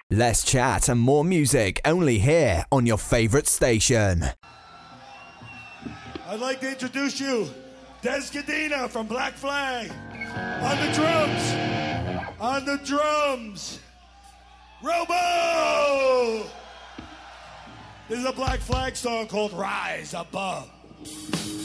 Less chat and more music only here on your favourite station. I'd like to introduce you, Des Cadena from Black Flag. On the drums. On the drums. Robo! This is a Black Flag song called Rise Above.